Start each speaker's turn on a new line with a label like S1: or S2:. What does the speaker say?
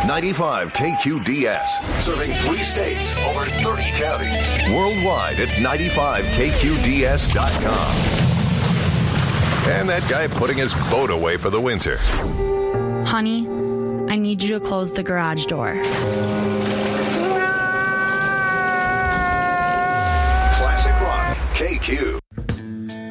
S1: 95 KQDS, serving 3 states, over 30 counties. Worldwide at 95KQDS.com. And that guy putting his boat away for the winter.
S2: Honey, I need you to close the garage door.
S1: Classic Rock, KQ.